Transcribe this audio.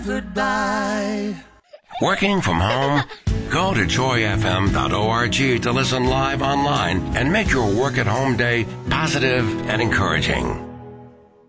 Goodbye. Working from home? Go to joyfm.org to listen live online and make your work at home day positive and encouraging.